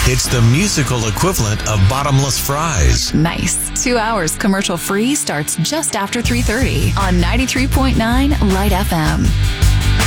It's the musical equivalent of bottomless fries. Nice. 2 hours commercial free starts just after 3:30 on 93.9 Light FM.